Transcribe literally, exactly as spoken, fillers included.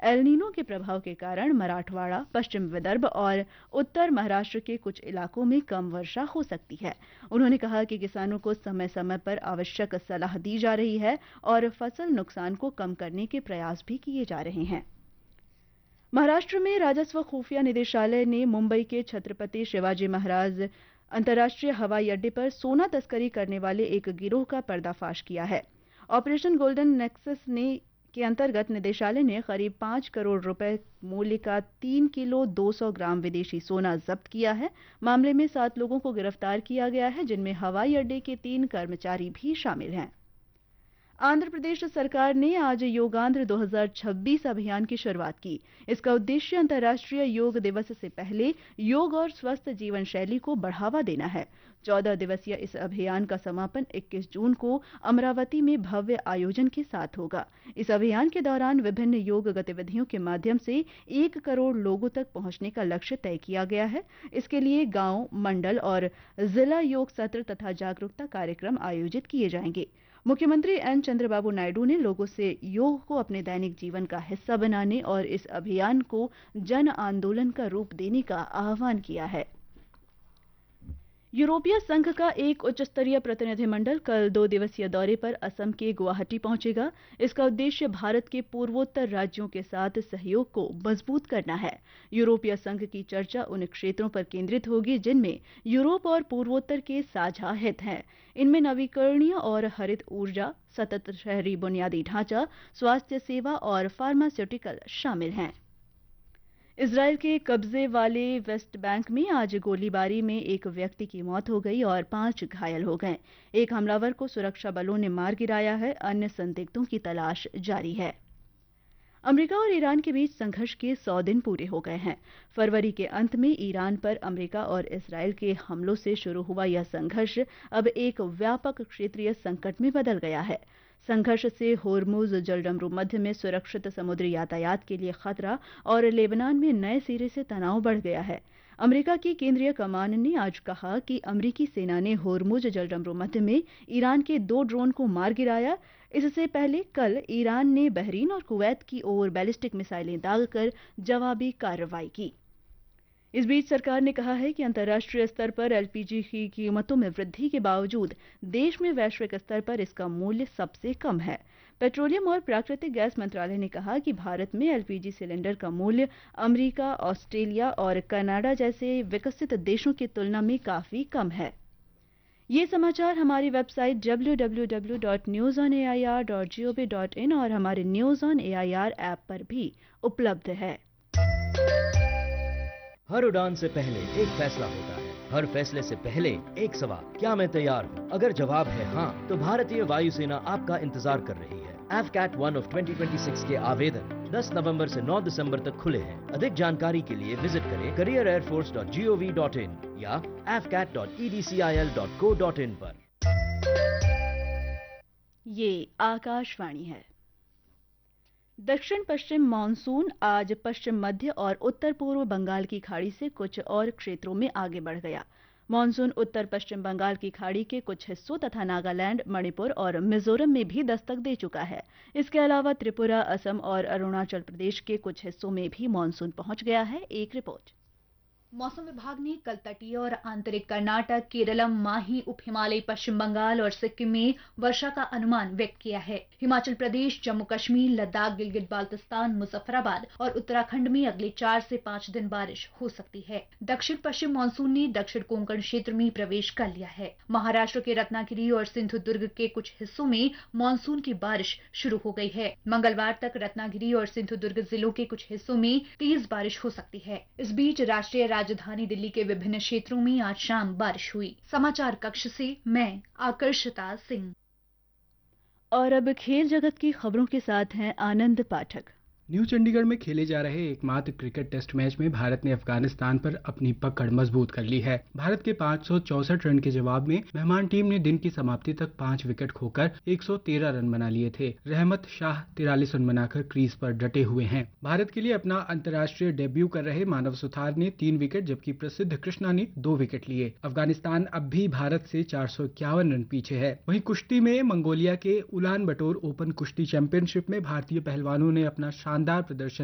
El Nino के प्रभाव के कारण मराठवाड़ा, पश्चिम विदर्भ और उत्तर महाराष्ट्र के कुछ इलाकों में कम वर्षा हो सकती है। उन्होंने कहा कि किसानों को समय समय पर आवश्यक सलाह दी जा रही है और फसल नुकसान को कम करने के प्रयास भी किए जा रहे हैं। महाराष्ट्र में राजस्व खुफिया निदेशालय ने मुंबई के छत्रपति शिवाजी महाराज अंतर्राष्ट्रीय हवाई अड्डे पर सोना तस्करी करने वाले एक गिरोह का पर्दाफाश किया है। ऑपरेशन गोल्डन नेक्सस ने के अंतर्गत निदेशालय ने करीब पांच करोड़ रुपए मूल्य का तीन किलो दो सौ ग्राम विदेशी सोना जब्त किया है। मामले में सात लोगों को गिरफ्तार किया गया है, जिनमें हवाई अड्डे के तीन कर्मचारी भी शामिल हैं। आंध्र प्रदेश सरकार ने आज योगांध्र दो हज़ार छब्बीस अभियान की शुरुआत की। इसका उद्देश्य अंतर्राष्ट्रीय योग दिवस से पहले योग और स्वस्थ जीवन शैली को बढ़ावा देना है। चौदह दिवसीय इस अभियान का समापन इक्कीस जून को अमरावती में भव्य आयोजन के साथ होगा। इस अभियान के दौरान विभिन्न योग गतिविधियों के माध्यम से एक करोड़ लोगों तक पहुंचने का लक्ष्य तय किया गया है। इसके लिए गांव, मंडल और जिला योग सत्र तथा जागरूकता कार्यक्रम आयोजित किए जाएंगे। मुख्यमंत्री एन चंद्रबाबू नायडू ने लोगों से योग को अपने दैनिक जीवन का हिस्सा बनाने और इस अभियान को जन आंदोलन का रूप देने का आह्वान किया है। यूरोपीय संघ का एक उच्च स्तरीय प्रतिनिधिमंडल कल दो दिवसीय दौरे पर असम के गुवाहाटी पहुंचेगा। इसका उद्देश्य भारत के पूर्वोत्तर राज्यों के साथ सहयोग को मजबूत करना है। यूरोपीय संघ की चर्चा उन क्षेत्रों पर केंद्रित होगी जिनमें यूरोप और पूर्वोत्तर के साझा हित हैं। इनमें नवीकरणीय और हरित ऊर्जा, सतत शहरी बुनियादी ढांचा, स्वास्थ्य सेवा और फार्मास्यूटिकल शामिल हैं। इजरायल के कब्जे वाले वेस्ट बैंक में आज गोलीबारी में एक व्यक्ति की मौत हो गई और पांच घायल हो गए। एक हमलावर को सुरक्षा बलों ने मार गिराया है। अन्य संदिग्धों की तलाश जारी है। अमेरिका और ईरान के बीच संघर्ष के सौ दिन पूरे हो गए हैं। फरवरी के अंत में ईरान पर अमेरिका और इजरायल के हमलों से शुरू हुआ यह संघर्ष अब एक व्यापक क्षेत्रीय संकट में बदल गया है। संघर्ष से होर्मुज जलडमरू मध्य में सुरक्षित समुद्री यातायात के लिए खतरा और लेबनान में नए सिरे से तनाव बढ़ गया है। अमेरिका की केंद्रीय कमान ने आज कहा कि अमेरिकी सेना ने होर्मुज जलडमरू मध्य में ईरान के दो ड्रोन को मार गिराया। इससे पहले कल ईरान ने बहरीन और कुवैत की ओर बैलिस्टिक मिसाइलें दागकर जवाबी कार्रवाई की। इस बीच सरकार ने कहा है कि अंतर्राष्ट्रीय स्तर पर एलपीजी की कीमतों में वृद्धि के बावजूद देश में वैश्विक स्तर पर इसका मूल्य सबसे कम है। पेट्रोलियम और प्राकृतिक गैस मंत्रालय ने कहा कि भारत में एलपीजी सिलेंडर का मूल्य अमेरिका, ऑस्ट्रेलिया और कनाडा जैसे विकसित देशों की तुलना में काफी कम है। ये समाचार हमारी website W W W dot news on A I R dot G O V dot in और हमारे news on A I R app पर भी उपलब्ध है। हर उड़ान से पहले एक फैसला होता है, हर फैसले से पहले एक सवाल, क्या मैं तैयार हूँ? अगर जवाब है हाँ, तो भारतीय वायुसेना आपका इंतजार कर रही है। F cat one of twenty twenty six के आवेदन दस नवंबर से नौ दिसंबर तक खुले हैं। अधिक जानकारी के लिए विजिट करें career air force dot G O V dot in या F cat dot E D C I L dot co dot in पर। ये आकाशवाणी है। दक्षिण पश्चिम मानसून आज पश्चिम मध्य और उत्तर पूर्व बंगाल की खाड़ी से कुछ और क्षेत्रों में आगे बढ़ गया। मानसून उत्तर पश्चिम बंगाल की खाड़ी के कुछ हिस्सों तथा नागालैंड, मणिपुर और मिजोरम में भी दस्तक दे चुका है। इसके अलावा त्रिपुरा, असम और अरुणाचल प्रदेश के कुछ हिस्सों में भी मानसून पहुंच गया है। एक रिपोर्ट। मौसम विभाग ने कल तटीय और आंतरिक कर्नाटक, केरलम, माही, उप हिमालयी पश्चिम बंगाल और सिक्किम में वर्षा का अनुमान व्यक्त किया है। हिमाचल प्रदेश, जम्मू कश्मीर, लद्दाख, गिलगित बाल्तिस्तान, मुजफ्फराबाद और उत्तराखंड में अगले चार से पांच दिन बारिश हो सकती है। दक्षिण पश्चिम मानसून ने दक्षिण कोंकण क्षेत्र में प्रवेश कर लिया है। महाराष्ट्र के रत्नागिरी और सिंधुदुर्ग के कुछ हिस्सों में मानसून की बारिश शुरू हो गई है। मंगलवार तक रत्नागिरी और सिंधुदुर्ग जिलों के कुछ हिस्सों में तेज बारिश हो सकती है। इस बीच राष्ट्रीय राजधानी दिल्ली के विभिन्न क्षेत्रों में आज शाम बारिश हुई। समाचार कक्ष से मैं आकर्षिता सिंह। और अब खेल जगत की खबरों के साथ हैं आनंद पाठक। न्यू चंडीगढ़ में खेले जा रहे एकमात्र क्रिकेट टेस्ट मैच में भारत ने अफगानिस्तान पर अपनी पकड़ मजबूत कर ली है। भारत के पाँच सौ चौसठ रन के जवाब में मेहमान टीम ने दिन की समाप्ति तक पांच विकेट खोकर एक सौ तेरह रन बना लिए थे। रहमत शाह तिरालीस रन बनाकर क्रीज पर डटे हुए हैं। भारत के लिए अपना अंतर्राष्ट्रीय डेब्यू कर रहे मानव सुथार ने तीन विकेट जबकि प्रसिद्ध कृष्णा ने दो विकेट लिए। अफगानिस्तान अब भी भारत से चार सौ इक्यावन रन पीछे है। वहीं कुश्ती में मंगोलिया के उलान बटोर ओपन कुश्ती चैंपियनशिप में भारतीय पहलवानों ने अपना शानदार प्रदर्शन